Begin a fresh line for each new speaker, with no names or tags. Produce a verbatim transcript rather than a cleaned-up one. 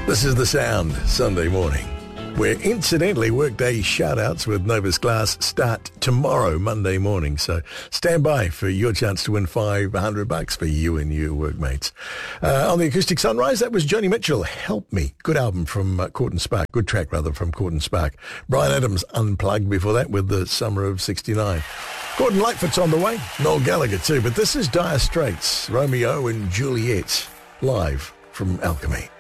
This is The Sound, Sunday morning, where incidentally workday shout-outs with Novus Glass start tomorrow, Monday morning. So stand by for your chance to win five hundred bucks for you and your workmates. Uh, on the Acoustic Sunrise, that was Joni Mitchell, Help Me. Good album from uh, Court and Spark. Good track, rather, from Court and Spark. Brian Adams, Unplugged before that with the Summer of sixty-nine. Gordon Lightfoot's on the way. Noel Gallagher too. But this is Dire Straits, Romeo and Juliet, live from Alchemy.